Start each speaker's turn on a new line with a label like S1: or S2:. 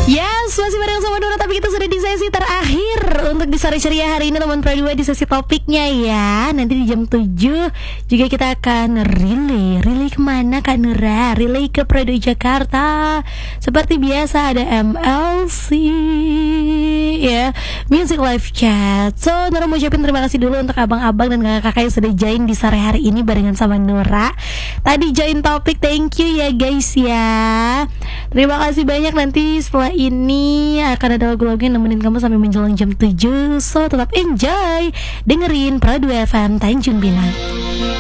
S1: Yes, masih bareng sama Nura, tapi kita sudah di sesi terakhir untuk di sore ceria hari ini teman Pro 2 di sesi topiknya ya. Nanti di jam 7 juga kita akan relay kemana Kak Nura? Relay ke Pro 2 Jakarta. Seperti biasa ada MLC ya, Music Live Chat. So Nura mau ucapin terima kasih dulu untuk abang-abang dan kakak-kakak yang sudah join di sore hari ini barengan sama Nura. Tadi join topik, thank you ya guys ya. Terima kasih banyak. Nanti setelah ini akan ada lagu-lagu yang nemenin kamu sampai menjelang jam 7. So tetap enjoy dengerin Pro 2 FM Tanjung Pinang.